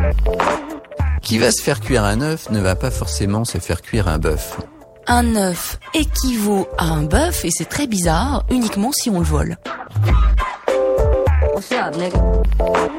Qui va se faire cuire un œuf ne va pas forcément se faire cuire un bœuf. Un œuf équivaut à un bœuf et c'est très bizarre, uniquement si on le vole. What's up, nigga?